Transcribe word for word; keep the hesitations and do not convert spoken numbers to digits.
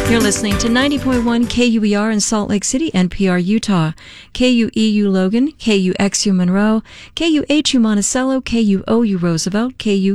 You're listening to ninety point one K U E R in Salt Lake City, N P R, Utah, K U E U Logan, K U X U Monroe, K U H U Monticello, K U O U Roosevelt, K U